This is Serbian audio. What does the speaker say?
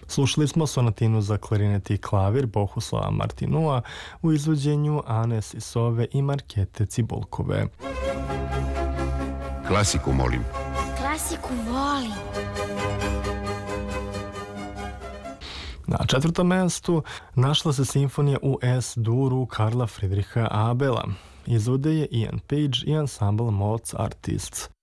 Slušali smo sonatinu za klarinet i klavir Bohuslava Martinua u izvođenju Ane Sisove i Markete Cibulkove. Klasiku molim. Klasiku volim. Na četvrtom mestu našla se simfonija u S-duru Karla Friedricha Abela. Izvode je Ian Page i ansambl Moz Artists.